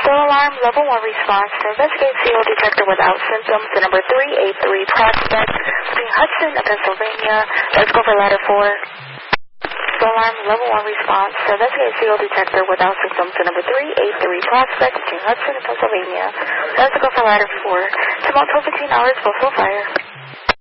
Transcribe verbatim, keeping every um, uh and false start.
Still alarm, level one response to investigate C O detector without symptoms to number three eight three Prospect between Hudson and Pennsylvania. Let's go for ladder four. Still alarm, level one response to investigate C O detector without symptoms to number three eight three Prospect between Hudson and Pennsylvania. Let's go for ladder four. Tomorrow twelve fifteen hours, full fire.